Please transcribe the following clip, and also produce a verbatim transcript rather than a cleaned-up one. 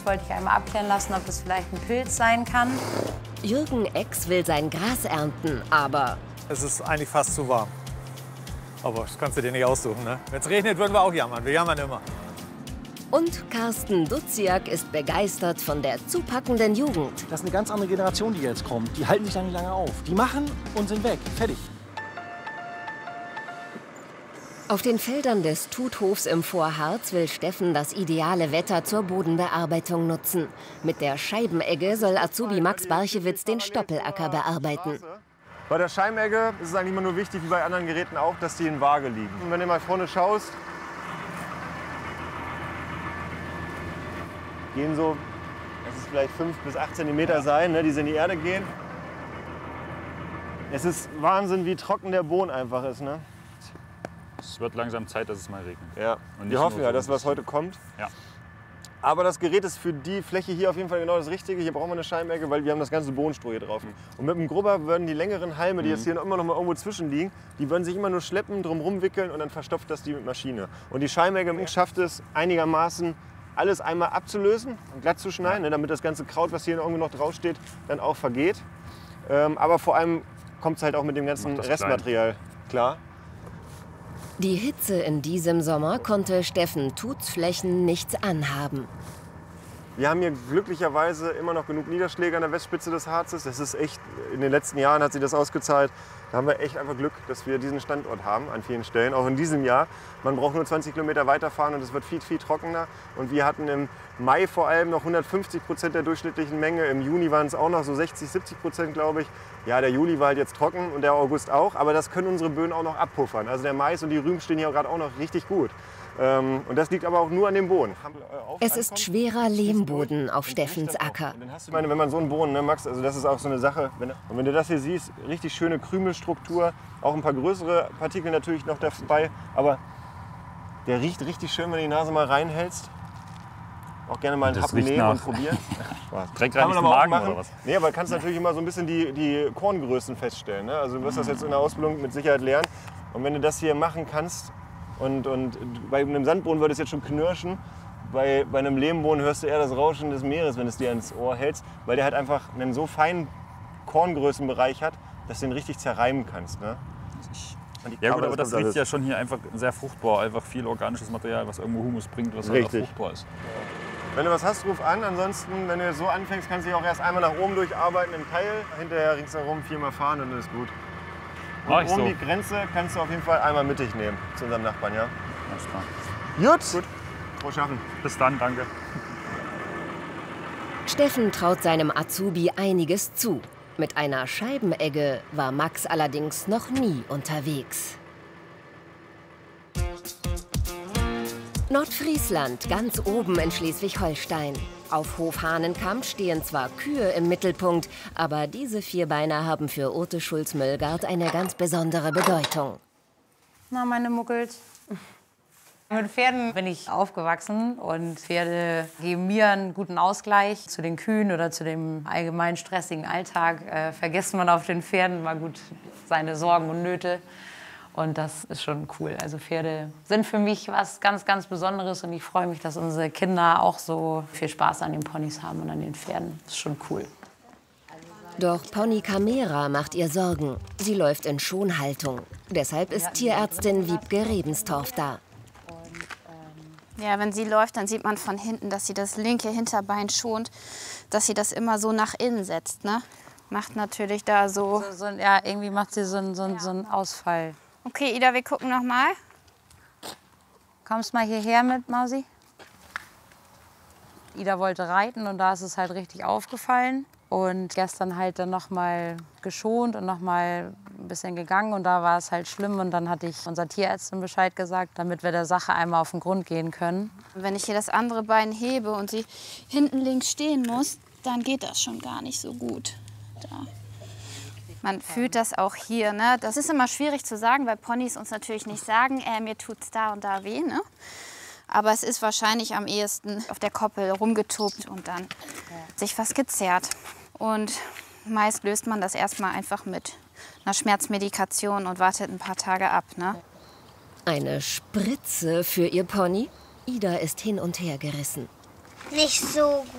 wollte ich einmal abklären lassen, ob das vielleicht ein Pilz sein kann. Jürgen Ex will sein Gras ernten, aber... Es ist eigentlich fast zu warm. Aber das kannst du dir nicht aussuchen, ne? Wenn es regnet, würden wir auch jammern. Wir jammern immer. Und Carsten Duziak ist begeistert von der zupackenden Jugend. Das ist eine ganz andere Generation, die jetzt kommt. Die halten sich da nicht lange auf. Die machen und sind weg. Fertig. Auf den Feldern des Tuthofs im Vorharz will Steffen das ideale Wetter zur Bodenbearbeitung nutzen. Mit der Scheibenegge soll Azubi Max Barchewitz den Stoppelacker bearbeiten. Bei der Scheibenegge ist es eigentlich immer nur wichtig, wie bei anderen Geräten auch, dass die in Waage liegen. Und wenn du mal vorne schaust, gehen so, es ist vielleicht fünf bis acht Zentimeter sein, ne, die in die Erde gehen. Es ist Wahnsinn, wie trocken der Boden einfach ist. Ne? Es wird langsam Zeit, dass es mal regnet. Ja, Und wir hoffen nur ja, so dass ein was bisschen. heute kommt. Ja. Aber das Gerät ist für die Fläche hier auf jeden Fall genau das Richtige. Hier brauchen wir eine Scheibenegge, weil wir haben das ganze Bodenstroh hier drauf. Und mit dem Grubber würden die längeren Halme, die jetzt hier noch immer noch mal irgendwo zwischen liegen, die würden sich immer nur schleppen, drumherum wickeln und dann verstopft das die mit Maschine. Und die Scheibenegge schafft es einigermaßen, alles einmal abzulösen und glatt zu schneiden, ne, damit das ganze Kraut, was hier irgendwo noch draufsteht, dann auch vergeht. Ähm, aber vor allem kommt es halt auch mit dem ganzen Restmaterial klar. Die Hitze in diesem Sommer konnte Steffen Tuts Flächen nichts anhaben. Wir haben hier glücklicherweise immer noch genug Niederschläge an der Westspitze des Harzes. Das ist echt, in den letzten Jahren hat sich das ausgezahlt. Da haben wir echt einfach Glück, dass wir diesen Standort haben an vielen Stellen, auch in diesem Jahr. Man braucht nur zwanzig Kilometer weiterfahren und es wird viel, viel trockener. Und wir hatten im Mai vor allem noch hundertfünfzig Prozent der durchschnittlichen Menge. Im Juni waren es auch noch so sechzig, siebzig Prozent, glaube ich. Ja, der Juli war halt jetzt trocken und der August auch. Aber das können unsere Böden auch noch abpuffern. Also der Mais und die Rüben stehen hier gerade auch noch richtig gut. Und das liegt aber auch nur an dem Boden. Es ist schwerer Lehmboden auf Steffens Acker. Ich meine, wenn man so einen Boden, ne, Max, also das ist auch so eine Sache. Wenn, und wenn du das hier siehst, richtig schöne Krümelstruktur, auch ein paar größere Partikel natürlich noch dabei, aber der riecht richtig schön, wenn du die Nase mal reinhältst. Auch gerne mal einen Happen nehmen und probieren. Direkt rein in den Magen oder was? Nee, aber du kannst natürlich immer so ein bisschen die, die Korngrößen feststellen. Ne? Also du wirst das jetzt in der Ausbildung mit Sicherheit lernen. Und wenn du das hier machen kannst, und, und bei einem Sandboden würde es jetzt schon knirschen, bei, bei einem Lehmboden hörst du eher das Rauschen des Meeres, wenn du es dir ins Ohr hältst, weil der halt einfach einen so feinen Korngrößenbereich hat, dass du den richtig zerreiben kannst. Ne? Ja gut, aber das riecht ja schon hier einfach sehr fruchtbar, einfach viel organisches Material, was irgendwo Humus bringt, was halt auch fruchtbar ist. Wenn du was hast, ruf an. Ansonsten, wenn du so anfängst, kannst du dich auch erst einmal nach oben durcharbeiten im Keil. Hinterher ringsherum viermal fahren und dann ist gut. Und Mach ich oben so. die Grenze kannst du auf jeden Fall einmal mittig nehmen zu unserem Nachbarn, ja? Alles klar. Gut. Gut. Frohes Schaffen. Bis dann, danke. Steffen traut seinem Azubi einiges zu. Mit einer Scheibenegge war Max allerdings noch nie unterwegs. Nordfriesland, ganz oben in Schleswig-Holstein. Auf Hof Hahnenkamp stehen zwar Kühe im Mittelpunkt, aber diese Vierbeiner haben für Ute Schulz-Möllgard eine ganz besondere Bedeutung. Na, meine Muggels. Mit Pferden bin ich aufgewachsen und Pferde geben mir einen guten Ausgleich zu den Kühen oder zu dem allgemein stressigen Alltag. Äh, vergisst man auf den Pferden mal gut seine Sorgen und Nöte. Und das ist schon cool. Also Pferde sind für mich was ganz, ganz Besonderes. Und ich freue mich, dass unsere Kinder auch so viel Spaß an den Ponys haben und an den Pferden. Das ist schon cool. Doch Pony Camera macht ihr Sorgen. Sie läuft in Schonhaltung. Deshalb ist Tierärztin Wiebke Rebenstorf da. Ja, wenn sie läuft, dann sieht man von hinten, dass sie das linke Hinterbein schont, dass sie das immer so nach innen setzt. Ne? Macht natürlich da so... so, so ja, irgendwie macht sie so einen so so einen Ausfall. Okay, Ida, wir gucken noch mal. Kommst mal hierher mit, Mausi? Ida wollte reiten und da ist es halt richtig aufgefallen. Und gestern halt dann noch mal geschont und noch mal ein bisschen gegangen. Und da war es halt schlimm. Und dann hatte ich unserer Tierärztin Bescheid gesagt, damit wir der Sache einmal auf den Grund gehen können. Wenn ich hier das andere Bein hebe und sie hinten links stehen muss, dann geht das schon gar nicht so gut. Da. Man fühlt das auch hier. Ne? Das ist immer schwierig zu sagen, weil Ponys uns natürlich nicht sagen, äh, mir tut's da und da weh. Ne? Aber es ist wahrscheinlich am ehesten auf der Koppel rumgetobt und dann sich was gezerrt. Und meist löst man das erstmal einfach mit einer Schmerzmedikation und wartet ein paar Tage ab. Ne? Eine Spritze für ihr Pony? Ida ist hin und her gerissen. Nicht so gut.